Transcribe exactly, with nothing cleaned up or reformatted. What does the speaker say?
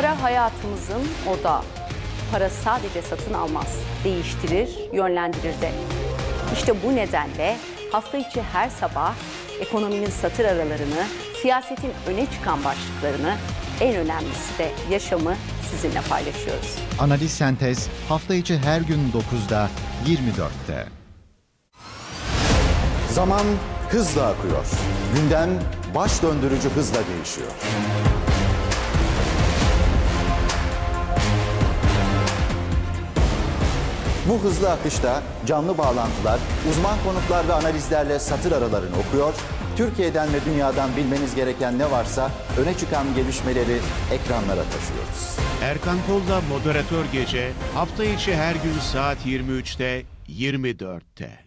Para hayatımızın odağı. Para sadece satın almaz, değiştirir, yönlendirir de. İşte bu nedenle hafta içi her sabah ekonominin satır aralarını, siyasetin öne çıkan başlıklarını, en önemlisi de yaşamı sizinle paylaşıyoruz. Analiz Sentez hafta içi her gün dokuzda, yirmi dörtte. Zaman hızla akıyor. Gündem baş döndürücü hızla değişiyor. Bu hızlı akışta canlı bağlantılar, uzman konuklar ve analizlerle satır aralarını okuyor, Türkiye'den ve dünyadan bilmeniz gereken ne varsa öne çıkan gelişmeleri ekranlara taşıyoruz. Erkan Kol'la Moderatör Gece hafta içi her gün saat yirmi üçte, yirmi dörtte.